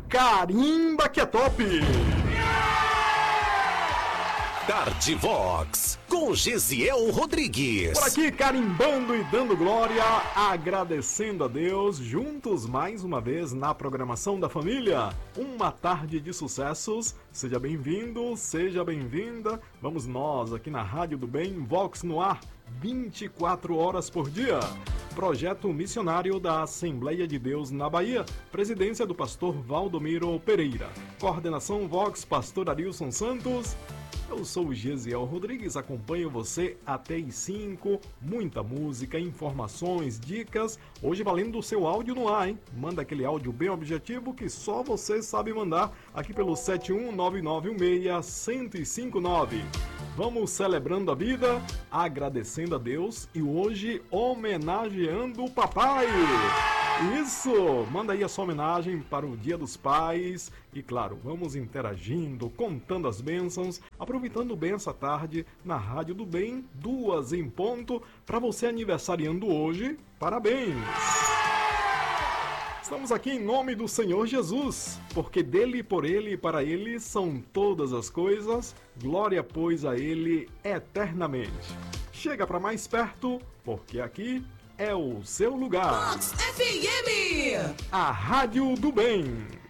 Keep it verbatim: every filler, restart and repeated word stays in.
carimba que é top! Tarde Vox, com Gesiel Rodrigues. Por aqui, carimbando e dando glória, agradecendo a Deus, juntos mais uma vez na programação da família. Uma tarde de sucessos, seja bem-vindo, seja bem-vinda. Vamos nós aqui na Rádio do Bem, Vox no ar, vinte e quatro horas por dia. Projeto missionário da Assembleia de Deus na Bahia, presidência do pastor Valdomiro Pereira. Coordenação Vox, pastor Arilson Santos. Eu sou o Gesiel Rodrigues, acompanho você até às cinco, muita música, informações, dicas, hoje valendo o seu áudio no ar, hein? Manda aquele áudio bem objetivo que só você sabe mandar aqui pelo sete um nove nove um seis, um zero cinco nove. Vamos celebrando a vida, agradecendo a Deus e hoje homenageando o papai. Isso! Manda aí a sua homenagem para o Dia dos Pais e, claro, vamos interagindo, contando as bênçãos, aproveitando bem essa tarde na Rádio do Bem, duas em ponto, para você aniversariando hoje, parabéns! Estamos aqui em nome do Senhor Jesus, porque dele, por ele e para ele são todas as coisas, glória pois a ele eternamente. Chega para mais perto, porque aqui é o seu lugar. Vox F M, a Rádio do Bem.